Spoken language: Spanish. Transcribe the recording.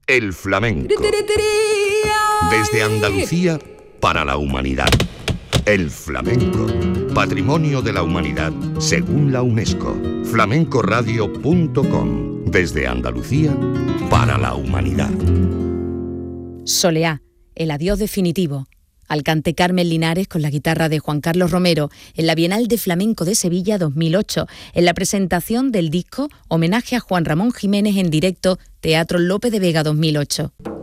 El flamenco. Desde Andalucía para la humanidad. El flamenco. Patrimonio de la humanidad según la UNESCO. flamencoradio.com. Desde Andalucía para la humanidad. Soleá, el adiós definitivo. Al cante Carmen Linares con la guitarra de Juan Carlos Romero en la Bienal de Flamenco de Sevilla 2008, en la presentación del disco Homenaje a Juan Ramón Jiménez en directo, Teatro Lope de Vega 2008.